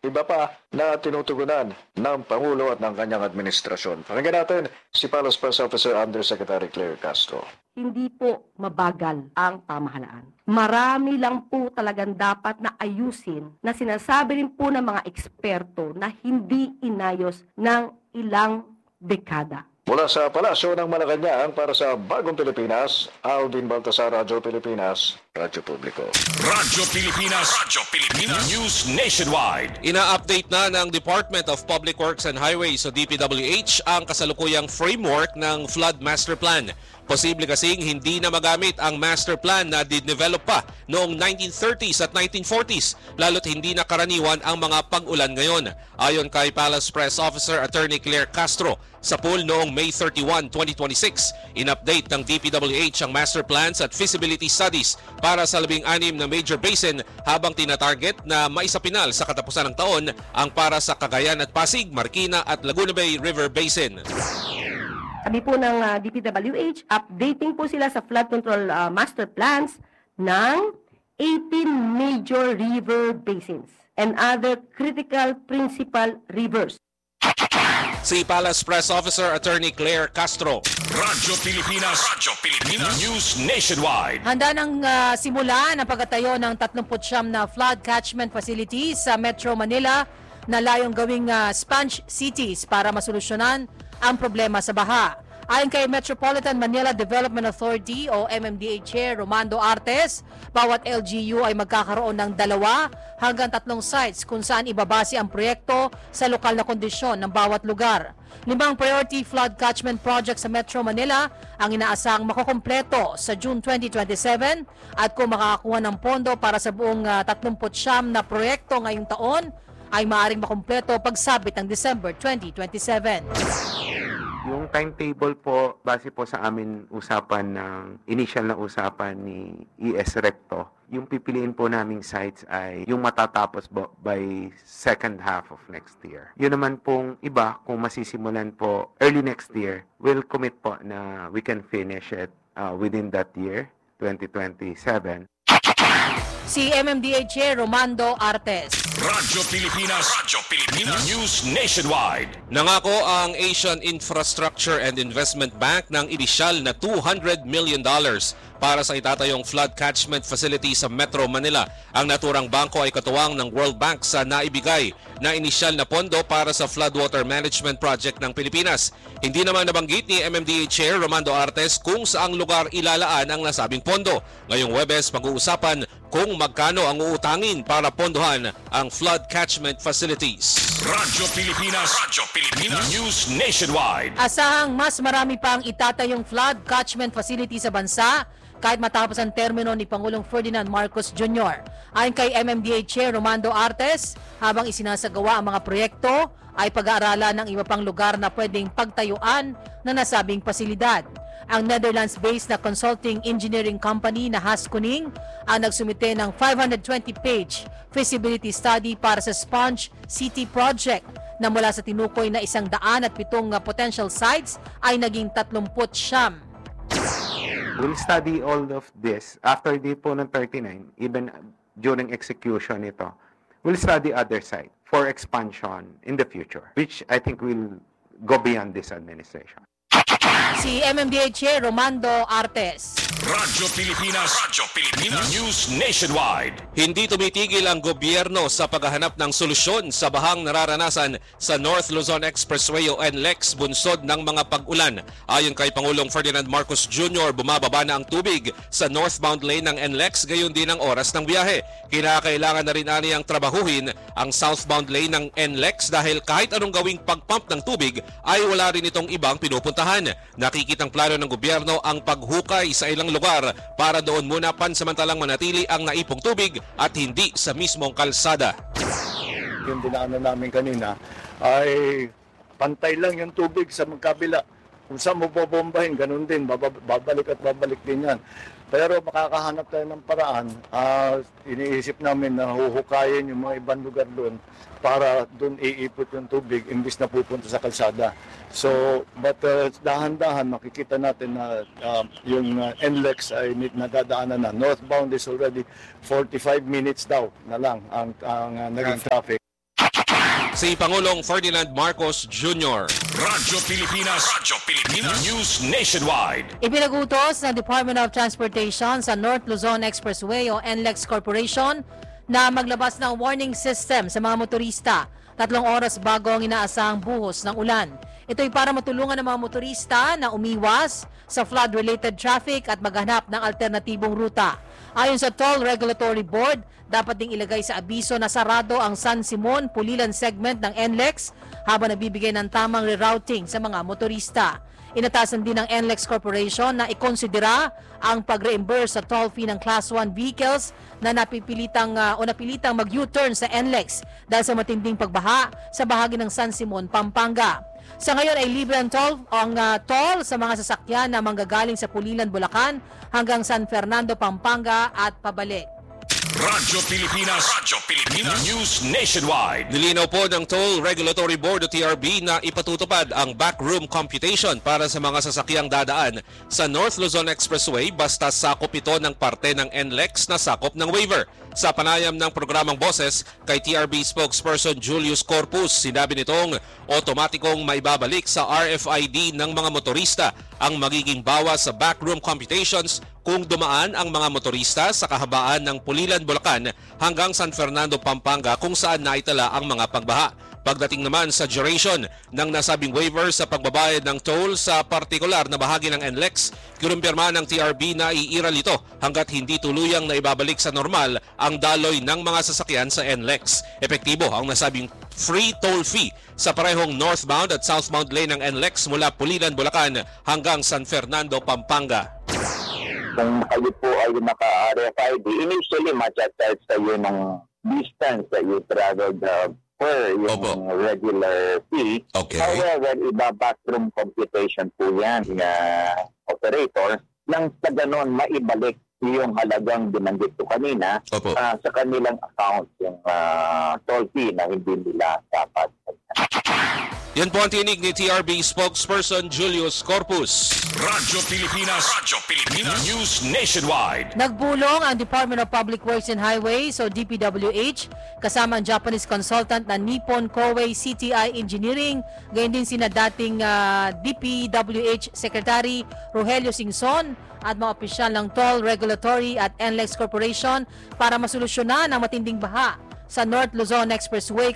iba pa na tinutugunan ng Pangulo at ng kanyang administrasyon. Pakinggan natin si Palace Press Officer Undersecretary Claire Castro. Hindi po mabagal ang pamahalaan. Marami lang po talagang dapat na ayusin na sinasabi rin po ng mga eksperto na hindi inayos ng ilang dekada. Mula sa Palasyo ng Malacanang para sa Bagong Pilipinas, Alvin Baltasar, Radyo Pilipinas, Radyo Publiko. Radyo Pilipinas, News Nationwide. Ina-update na ng Department of Public Works and Highways o DPWH ang kasalukuyang framework ng Flood Master Plan. Posible kasing hindi na magamit ang master plan na dinevelop pa noong 1930s at 1940s, lalo't hindi na karaniwan ang mga pag-ulan ngayon. Ayon kay Palace Press Officer Attorney Claire Castro, sa pool noong May 31, 2026, in-update ng DPWH ang master plans at feasibility studies para sa 16 na major basin habang tinatarget na maisapinal sa katapusan ng taon ang para sa Cagayan at Pasig, Marikina at Laguna Bay River Basin. Sabi po ng DPWH, updating po sila sa flood control master plans ng 18 major river basins and other critical principal rivers. Si Palace Press Officer Attorney Claire Castro. Radyo Pilipinas, News Nationwide. Handa ng simulan ang pagtatayo ng 39 na flood catchment facilities sa Metro Manila na layong gawing sponge cities para masolusyonan ang problema sa baha. Ayon kay Metropolitan Manila Development Authority o MMDA Chair Romando Artes, bawat LGU ay magkakaroon ng 2 hanggang 3 sites kung saan ibabase ang proyekto sa lokal na kondisyon ng bawat lugar. 5 priority flood catchment projects sa Metro Manila ang inaasang makukumpleto sa June 2027 at kung makakakuha ng pondo para sa buong 39 na proyekto ngayong taon ay maaaring makumpleto pagsabit ng December 2027. Yung timetable po, base po sa amin usapan ng initial na usapan ni ES Recto, yung pipiliin po naming sites ay yung matatapos by second half of next year. Yun naman pong iba, kung masisimulan po early next year, we'll commit po na we can finish it within that year, 2027. Si MMDA Chair Romando Artes. Radyo Pilipinas, News Nationwide. Nangako ang Asian Infrastructure and Investment Bank ng inisyal na $200 million para sa itatayong flood catchment facility sa Metro Manila. Ang naturang bangko ay katuwang ng World Bank sa naibigay na inisyal na pondo para sa floodwater management project ng Pilipinas. Hindi naman nabanggit ni MMDA Chair Romando Artes kung saang lugar ilalaan ang nasabing pondo. Ngayong Huwebes, pag-uusapan kung magkano ang uutangin para pondohan ang flood catchment facilities. Radyo Pilipinas, News Nationwide. Asahang mas marami pang itatayong flood catchment facility sa bansa kahit matapos ang termino ni Pangulong Ferdinand Marcos Jr. Ayon kay MMDA Chair Romando Artes, habang isinasagawa ang mga proyekto, ay pag-aaralan ng iba pang lugar na pwedeng pagtayuan na nasabing pasilidad. Ang Netherlands-based na consulting engineering company na Haskoning ang nagsumite ng 520-page feasibility study para sa Sponge City Project na mula sa tinukoy na 107 potential sites ay naging 39. We'll study all of this after the po ng 39, even during execution ito. We'll study other sites for expansion in the future, which I think will go beyond this administration. Si MMDA Chair Romando Artes. Radyo Pilipinas, News Nationwide. Hindi tumitigil ang gobyerno sa paghahanap ng solusyon sa bahang nararanasan sa North Luzon Expressway o NLEX bunsod ng mga pag-ulan. Ayon kay Pangulong Ferdinand Marcos Jr., bumababa na ang tubig sa northbound lane ng NLEX, gayon din ang oras ng biyahe. Kinakailangan na rin aniyang trabahuhin ang southbound lane ng NLEX dahil kahit anong gawing pagpump ng tubig ay wala rin itong ibang pinupuntahan. Nakikitang plano ng gobyerno ang paghukay sa ilang lugar para doon muna pansamantalang manatili ang naipong tubig at hindi sa mismong kalsada. Yung dinaanan namin kanina ay pantay lang yung tubig sa magkabila. Kung saan mo bobombahin, ganun din, babalik at babalik din yan. Pero makakahanap tayo ng paraan, iniisip namin na huhukayin yung mga ibang lugar doon para doon iipot yung tubig imbis na pupunta sa kalsada. So, but dahan-dahan makikita natin na yung NLEX ay nadadaanan na. Northbound is already 45 minutes daw na lang ang naging traffic. si Pangulong Ferdinand Marcos Jr. Radyo Pilipinas News Nationwide. Ipinagutos ng Department of Transportation sa North Luzon Expressway o NLEX Corporation na maglabas ng warning system sa mga motorista 3 oras bago ang inaasahang buhos ng ulan. Ito'y para matulungan ng mga motorista na umiwas sa flood-related traffic at maghanap ng alternatibong ruta. Ayon sa Toll Regulatory Board, dapat ding ilagay sa abiso na sarado ang San Simon Pulilan segment ng NLEX habang nagbibigay ng tamang rerouting sa mga motorista. Inatasan din ng NLEX Corporation na ikonsidera ang pag-reimburse sa toll fee ng Class 1 vehicles na napilitang mag-U-turn sa NLEX dahil sa matinding pagbaha sa bahagi ng San Simon, Pampanga. Sa ngayon ay libre ang toll sa mga sasakyan na manggagaling sa Pulilan, Bulacan hanggang San Fernando, Pampanga at pabalik. Radyo Pilipinas News Nationwide. Nilinaw po ng Toll Regulatory Board o TRB na ipatutupad ang backroom computation para sa mga sasakyang dadaan sa North Luzon Expressway basta sakop ito ng parte ng NLEX na sakop ng waiver. Sa panayam ng programang Boses kay TRB spokesperson Julius Corpus, sinabi nitong otomatikong maibabalik sa RFID ng mga motorista ang magiging bawas sa backroom computations kung dumaan ang mga motorista sa kahabaan ng Pulilan, Bulacan hanggang San Fernando, Pampanga kung saan naitala ang mga pagbaha. Pagdating naman sa duration ng nasabing waiver sa pagbabayad ng toll sa partikular na bahagi ng NLEX, kinumpirma ng TRB na iiral ito hanggat hindi tuluyang na ibabalik sa normal ang daloy ng mga sasakyan sa NLEX. Epektibo ang nasabing free toll fee sa parehong northbound at southbound lane ng NLEX mula Pulilan, Bulacan hanggang San Fernando, Pampanga. Kung kayo po ay naka-RFID, initially matcha-charge kayo ng distance that you traveled per yung regular fee. Okay. However, iba-backroom computation po yan ng operator nang sa ganon maibalik yung halagang binanggit ko kanina sa kanilang account, yung toll fee na hindi nila dapat. Yan po ang tinig ni TRB spokesperson Julius Corpus. Radyo Pilipinas News Nationwide. Nagbulong ang Department of Public Works and Highways o DPWH kasama ang Japanese consultant na Nippon Koei CTI Engineering, gayon din sina dating DPWH Secretary Rogelio Singson at mga opisyal ng Toll Regulatory at NLEX Corporation para masolusyonan ang matinding baha sa North Luzon Expressway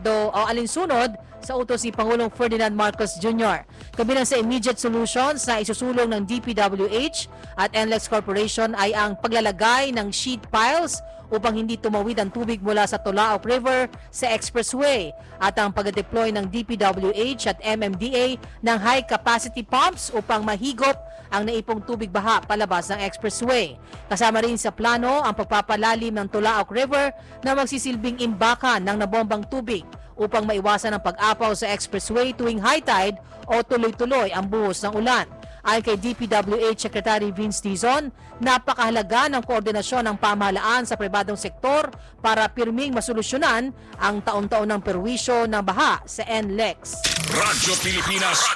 alinsunod sa utos ni Pangulong Ferdinand Marcos Jr. Kabilang sa immediate solutions na isusulong ng DPWH at NLEX Corporation ay ang paglalagay ng sheet piles upang hindi tumawid ang tubig mula sa Tulaok River sa expressway at ang pag-deploy ng DPWH at MMDA ng high-capacity pumps upang mahigop ang naipong tubig baha palabas ng expressway. Kasama rin sa plano ang pagpapalalim ng Tulaok River na magsisilbing imbakan ng nabombang tubig upang maiwasan ang pag-apaw sa expressway tuwing high tide o tuloy-tuloy ang buhos ng ulan. Ayon kay DPWH Secretary Vince Dizon, napakahalaga ng koordinasyon ng pamahalaan sa pribadong sektor para pirming masolusyonan ang taon-taon ng perwisyo ng baha sa NLEX. Radyo Pilipinas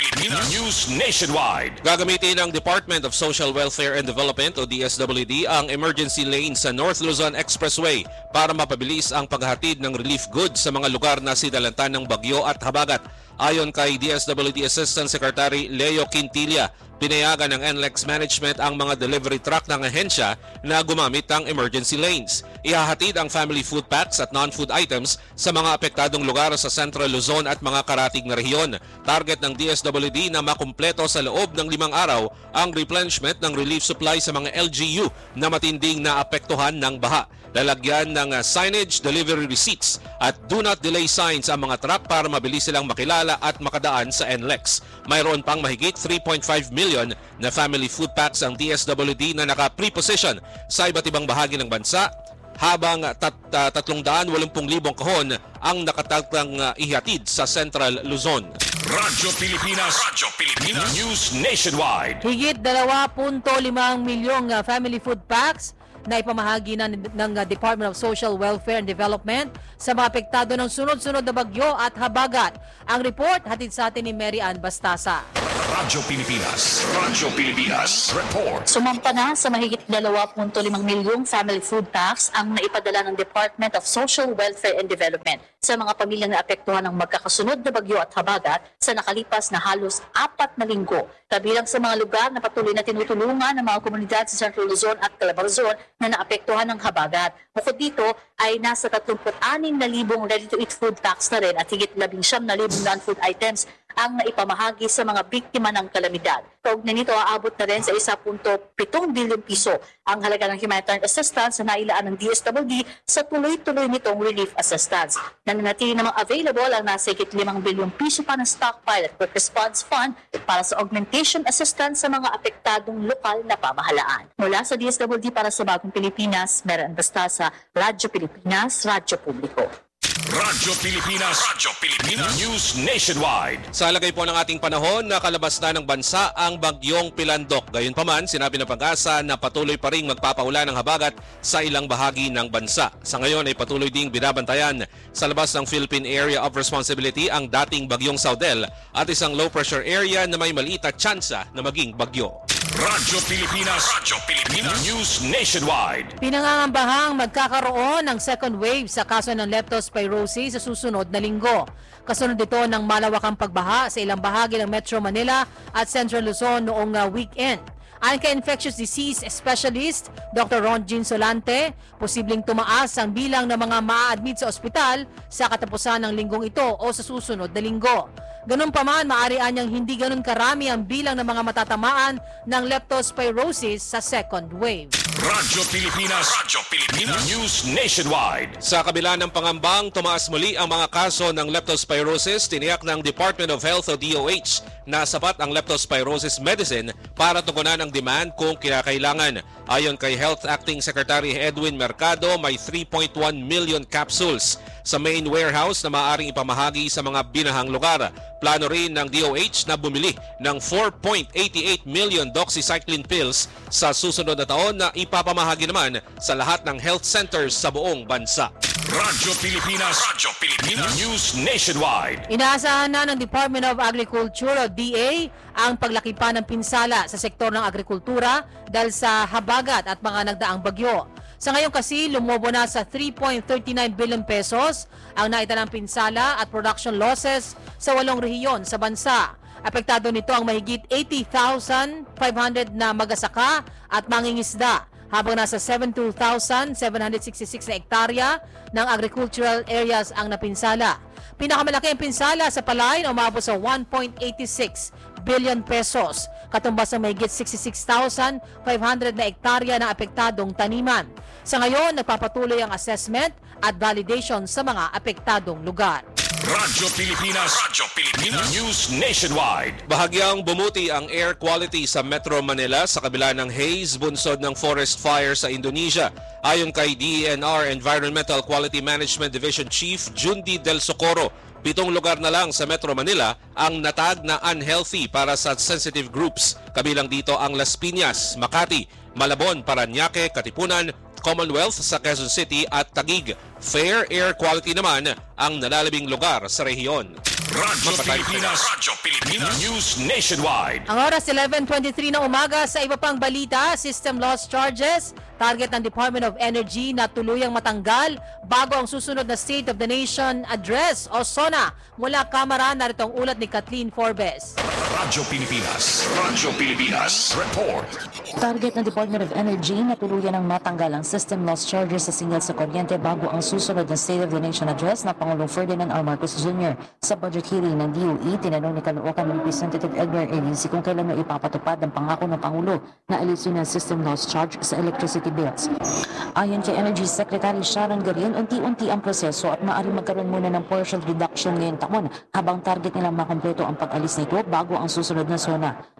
News Nationwide. Gagamitin ng Department of Social Welfare and Development o DSWD ang emergency lane sa North Luzon Expressway para mapabilis ang paghahatid ng relief goods sa mga lugar na sinalantan ng bagyo at habagat. Ayon kay DSWD Assistant Secretary Leo Quintilla, pinayagan ng NLEX Management ang mga delivery truck ng ahensya na gumamit ng emergency lanes. Ihahatid ang family food packs at non-food items sa mga apektadong lugar sa Central Luzon at mga karatig na rehiyon. Target ng DSWD na makumpleto sa loob ng 5 araw ang replenishment ng relief supply sa mga LGU na matinding naapektuhan ng baha. Lalagyan ng signage, delivery receipts at do not delay signs ang mga truck para mabilis silang makilala at makadaan sa NLEX. Mayroon pang mahigit 3.5 million na family food packs ang DSWD na naka-preposition sa iba't ibang bahagi ng bansa, habang 380,000 kahon ang nakatakdang ihatid sa Central Luzon. Radyo Pilipinas News Nationwide. Higit 2.5 milyong family food packs na ipamahagi ng Department of Social Welfare and Development sa mga apektado ng sunod-sunod na bagyo at habagat. Ang report hatid sa atin ni Mary Ann Bastasa. Radyo Pilipinas. Radyo Pilipinas. Report. Sumampa na sa mahigit 2.5 milyong family food tax ang naipadala ng Department of Social Welfare and Development sa mga pamilyang naapektuhan ng magkakasunod na bagyo at habagat sa nakalipas na halos 4 na linggo. Kabilang sa mga lugar na patuloy na tinutulungan ng mga komunidad sa Central Luzon at Calabarzon na naapektuhan ng habagat. Bukod dito ay nasa 36,000 ready-to-eat food tax na rin at higit 19,000 non-food items ang naipamahagi sa mga biktima ng kalamidad. Kaugnay nito, aabot na rin sa 1.7 bilyong piso ang halaga ng humanitarian assistance na nailaan ng DSWD sa tuloy-tuloy nitong relief assistance. Nananatili namang available ang nasa higit 5 bilyong piso pa ng stockpile at quick response fund para sa augmentation assistance sa mga apektadong lokal na pamahalaan. Mula sa DSWD para sa Bagong Pilipinas, Meron Bastasa, Radyo Pilipinas, Radyo Publiko. Radyo Pilipinas. Radyo Pilipinas. News Nationwide. Sa lagay po ng ating panahon, nakalabas na ng bansa ang bagyong Pilandok. Gayunpaman, sinabi ng Pag-asa na patuloy pa ring magpapaulan ng habagat sa ilang bahagi ng bansa. Sa ngayon ay patuloy ding binabantayan sa labas ng Philippine Area of Responsibility ang dating bagyong Saudel at isang low pressure area na may maliit na tsansa na maging bagyo. Radyo Pilipinas. Radyo Pilipinas. News Nationwide. Pinangangambahang magkakaroon ng second wave sa kaso ng leptospirosis sa susunod na linggo. Kasunod ito ng malawakang pagbaha sa ilang bahagi ng Metro Manila at Central Luzon noong weekend. Ayon kay infectious disease specialist Dr. Ron Jean Solante, posibleng tumaas ang bilang ng mga maa-admit sa ospital sa katapusan ng linggong ito o sa susunod na linggo. Ganun pa man, maaari anyang hindi ganun karami ang bilang ng mga matatamaan ng leptospirosis sa second wave. Radyo Pilipinas. Radyo Pilipinas. News Nationwide. Sa kabila ng pangambang tumaas muli ang mga kaso ng leptospirosis, tiniyak ng Department of Health o DOH na sapat ang leptospirosis medicine para tugunan ang demand kung kinakailangan. Ayon kay Health Acting Secretary Edwin Mercado, may 3.1 million capsules sa main warehouse na maaaring ipamahagi sa mga binahang lugar. Plano rin ng DOH na bumili ng 4.88 million doxycycline pills sa susunod na taon na ipapamahagi naman sa lahat ng health centers sa buong bansa. Radyo Pilipinas. Radyo Pilipinas. News Nationwide. Inaasahan na ng Department of Agriculture o DA ang paglaki pa ng pinsala sa sektor ng agrikultura dahil sa habagat at mga nagdaang bagyo. Sa ngayon kasi, lumobo na sa 3.39 billion pesos ang naitalang pinsala at production losses sa 8 rehiyon sa bansa. Apektado nito ang mahigit 80,500 na magasaka at mangingisda, habang nasa 72,766 na hektarya ng agricultural areas ang napinsala. Pinakamalaki ang pinsala sa palay na umabot sa 1.86 billion pesos, katumbas ng mahigit 66,500 na hektarya ng apektadong taniman. Sa ngayon, nagpapatuloy ang assessment at validation sa mga apektadong lugar. Radyo Pilipinas. Radyo Pilipinas. News Nationwide. Bahagyang bumuti ang air quality sa Metro Manila sa kabila ng haze bunsod ng forest fire sa Indonesia. Ayon kay DENR Environmental Quality Management Division Chief Jundi Del Socorro, 7 lugar na lang sa Metro Manila ang natag na unhealthy para sa sensitive groups. Kabilang dito ang Las Piñas, Makati, Malabon, Parañaque, Katipunan, Commonwealth sa Quezon City at Taguig. Fair air quality naman ang nalalabing lugar sa rehiyon. Radyo Pilipinas. Radyo Pilipinas. News Nationwide. Ang oras 11:23 ng umaga. Sa iba pang balita, system loss charges, target ng Department of Energy na tuluyang matanggal bago ang susunod na State of the Nation Address o SONA. Mula Kamara, narito ang ulat ni Kathleen Forbes. Radyo Pilipinas. Radyo Pilipinas. Report. Target ng Department of Energy na tuluyan ng matanggal ang system loss charges sa sinyal sa kuryente bago ang susunod na State of the Nation Address na Pangulong Ferdinand R. Marcos Jr. Sa budget hearing ng DOE, tinanong ni Caloocan Representative Edgar Elisi kung kailan mo ipapatupad ang pangako ng Pangulo na alisin ang system loss charge sa electricity bills. Ayon kay Energy Secretary Sharon Garin, unti-unti ang proseso at maaari magkaroon muna ng partial reduction ngayong taon habang target nilang makompleto ang pag-alis nito bago ang susunod na SONA.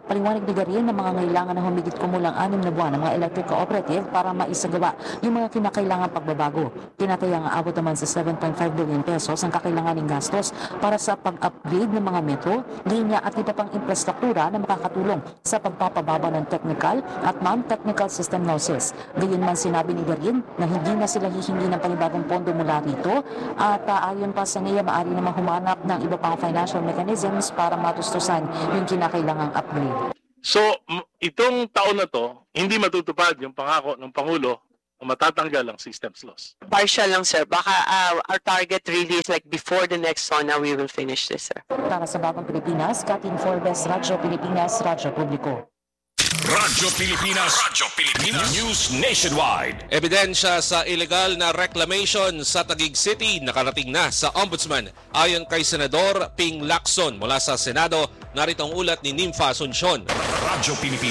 Paliwanag ni Garin na mga ngailangan na humigit kumulang 6 na buwan ng mga electric cooperative para maisagawa yung mga kinakailangan pagbabago. Tinatayang aabot naman sa 7.5 billion pesos ang kakailanganing gastos para sa pag-upgrade ng mga metro, linya at iba pang infrastruktura na makakatulong sa pagpapababa ng technical at non-technical system losses. Gayunman sinabi ni Garin na hindi na sila hihingi ng panibagong pondo mula rito at ayon pa sa NEA maaari namang humanap ng iba pang financial mechanisms para matustusan yung kinakailangang upgrade. So, itong taon na to, hindi matutupad yung pangako ng Pangulo na matatanggal ang systems loss. Partial lang, sir. Baka our target really is like before the next SONA, we will finish this, sir. Para sa Bagong Pilipinas, Katin Forbes, Radyo Pilipinas, Radyo Publiko. Radyo Pilipinas News Nationwide. Ebidensya sa illegal na reclamation sa Taguig City nakarating na sa Ombudsman. Ayon kay Senador Ping Lacson mula sa Senado, narito ang ulat ni Nympha Asuncion. Radyo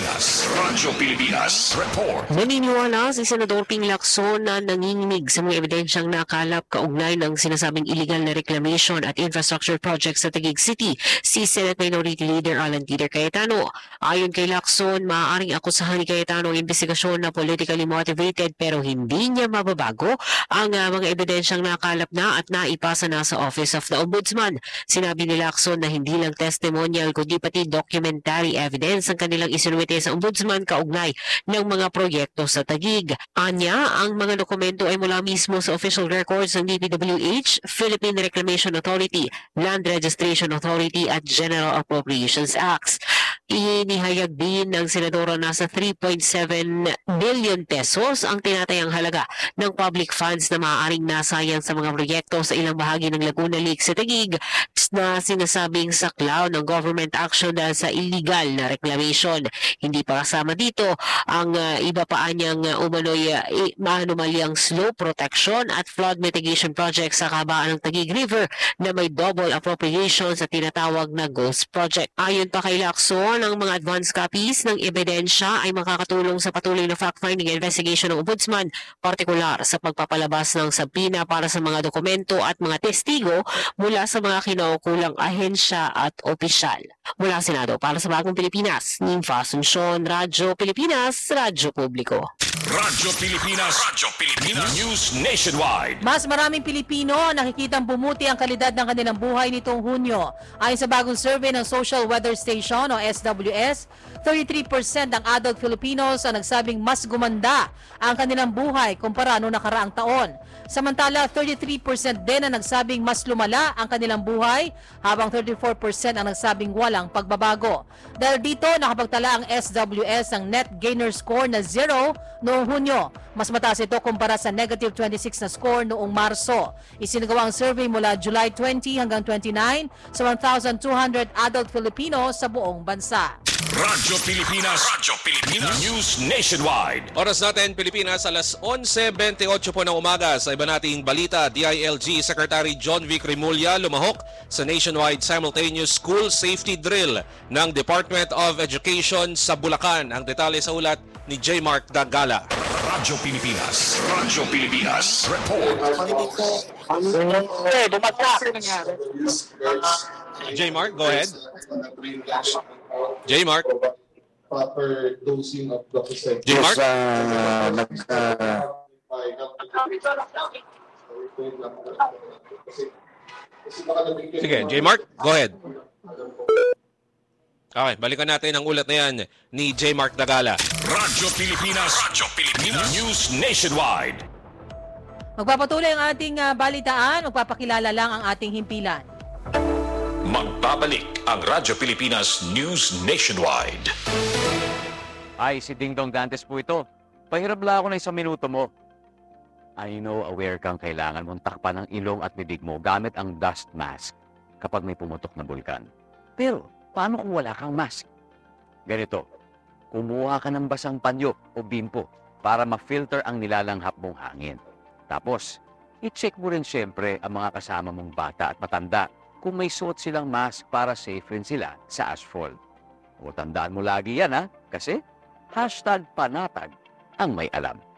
Pilipinas Report. Naniniwala si Senador Ping Lacson na nanginginig sa mga ebidensyang nakalap kaugnay ng sinasabing illegal na reclamation at infrastructure projects sa Taguig City si Senate Minority Leader Alan Peter Cayetano. Ayon kay Lacson, maaaring akusahan ni Cayetano ang investigasyon na politically motivated pero hindi niya mababago ang mga ebidensyang nakalap na at naipasa na sa Office of the Ombudsman. Sinabi ni Lacson na hindi lang testimonial kundi pati documentary evidence ang kanilang isinuwite sa Ombudsman kaugnay ng mga proyekto sa Taguig. Anya, ang mga dokumento ay mula mismo sa official records ng DPWH, Philippine Reclamation Authority, Land Registration Authority at General Appropriations Acts. Inihayag din ng senadora na sa 3.7 billion pesos ang tinatayang halaga ng public funds na maaaring nasayang sa mga proyekto sa ilang bahagi ng Laguna Lake sa Taguig na sinasabing saklaw ng government action dahil sa illegal na reclamation. Hindi pa kasama dito ang iba pa niyang umano'y maanumalyang slope protection at flood mitigation projects sa kabaan ng Taguig River na may double appropriations at tinatawag na ghost project. Ayon pa kay Lacson, ang mga advance copies ng ebidensya ay makakatulong sa patuloy na fact-finding investigation ng Ombudsman, partikular sa pagpapalabas ng sabina para sa mga dokumento at mga testigo mula sa mga kinaukulang ahensya at opisyal. Mula Senado, para sa Bagong Pilipinas, Nympha Asuncion, Radyo Pilipinas, Radyo Publiko. Radyo Pilipinas News Nationwide. Mas maraming Pilipino ang nakikitang bumuti ang kalidad ng kanilang buhay nitong Hunyo. Ayon sa bagong survey ng Social Weather Station o SWS, 33% ng adult Filipinos ang nagsabing mas gumanda ang kanilang buhay kumpara noong nakaraang taon. Samantala, 33% din ang nagsabing mas lumala ang kanilang buhay, habang 34% ang nagsabing walang pagbabago. Dahil dito, nakapagtala ang SWS ng net gainer score na 0 noong Hunyo. Mas mataas ito kumpara sa negative 26 na score noong Marso. Isinagawa ang survey mula July 20 hanggang 29 sa 1,200 adult Filipino sa buong bansa. Radyo Pilipinas News Nationwide. Oras natin Pilipinas, alas 11:28 po ng umaga. Sa iba nating balita, DILG Secretary John Vic Rimulya lumahok sa nationwide simultaneous school safety drill ng Department of Education sa Bulacan. Ang detalye sa ulat ni J. Mark Dagala. Radyo Pilipinas Report. J. Mark, go ahead. J. Mark. Proper dosing of doxycycline. J. Mark. Sige, J. Mark, go ahead. Okay, balikan natin ang ulat na yan ni J. Mark Dagala. Radyo Pilipinas News Nationwide. Magpapatuloy ang ating balitaan, magpapakilala lang ang ating himpilan. Magbabalik ang Radyo Pilipinas News Nationwide. Ay, si Ding Dong Dantes po ito. Pahirap lang ako ng 1 minuto mo. I know aware kang kailangan mong takpan ang ilong at bibig mo gamit ang dust mask kapag may pumutok na bulkan. Pero, paano kung wala kang mask? Ganito, kumuha ka ng basang panyo o bimpo para ma-filter ang nilalanghap mong hangin. Tapos, i-check mo rin siyempre ang mga kasama mong bata at matanda kung may suot silang mask para safe rin sila sa asphalt. O tandaan mo lagi yan ha, kasi #panatag ang may alam.